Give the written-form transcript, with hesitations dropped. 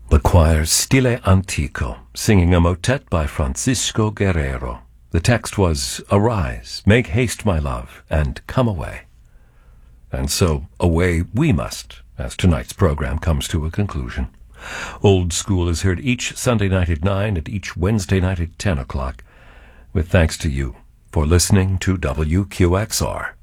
The choir Stile Antico, singing a motet by Francisco Guerrero. The text was, "Arise, make haste, my love, and come away." And so away we must, as tonight's program comes to a conclusion. Old School is heard each Sunday night at 9 and each Wednesday night at 10 o'clock, with thanks to you for listening to WQXR.